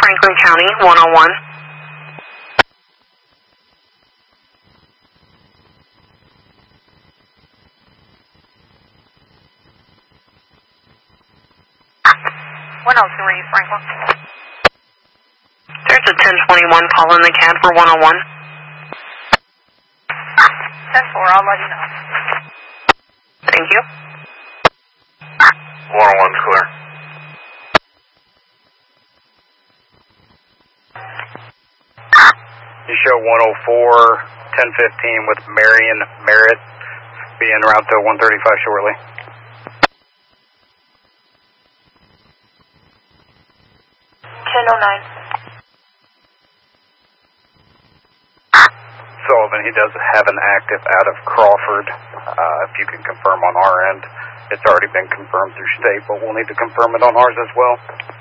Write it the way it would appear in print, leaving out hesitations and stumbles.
Franklin County, 101. Franklin. There's a 1021 call in the CAD for 101. 10-4, I'll let you know. Thank you. 101's clear. You show 104, 1015 with Marion Merritt. Be en route to 135 shortly. Sullivan, he does have an active out of Crawford. If you can confirm on our end, it's already been confirmed through state, but we'll need to confirm it on ours as well.